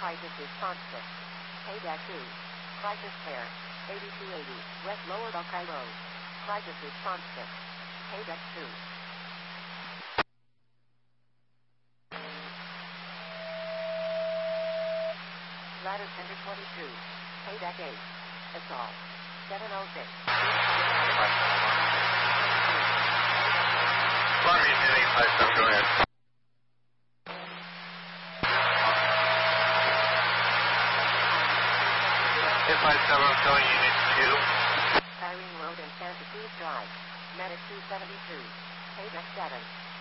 Crisis responsive. Payback 2. Crisis Fair. 8280. West Lower Buckeye Road. Crisis responsive. Payback 2. Ladder Center 22. Payback 8. Assault. 706. Alarm Unit 857, go ahead. 857, I'm calling Unit 2. Kyrene Road and Santa Cruz Drive. Medic 272. Payback 7.